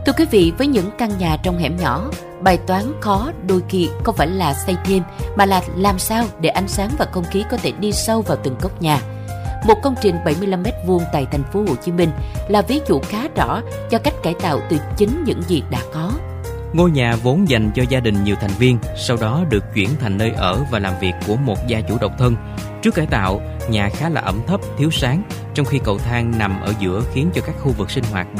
Thưa quý vị, với những căn nhà trong hẻm nhỏ, bài toán khó đôi khi không phải là xây thêm mà là làm sao để ánh sáng và không khí có thể đi sâu vào từng góc nhà. Một công trình 75 m² tại thành phố Hồ Chí Minh là ví dụ khá rõ cho cách cải tạo từ chính những gì đã có. Ngôi nhà vốn dành cho gia đình nhiều thành viên, sau đó được chuyển thành nơi ở và làm việc của một gia chủ độc thân. Trước cải tạo, nhà khá là ẩm thấp, thiếu sáng, trong khi cầu thang nằm ở giữa khiến cho các khu vực sinh hoạt